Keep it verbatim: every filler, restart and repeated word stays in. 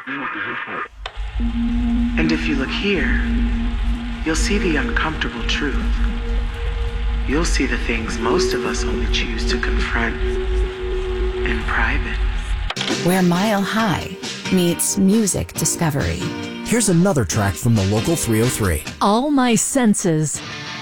And if you look here, you'll see the uncomfortable truth. You'll see the things most of us only choose to confront in private. Where Mile High meets music discovery. Here's another track from the Local three oh three. All My Senses.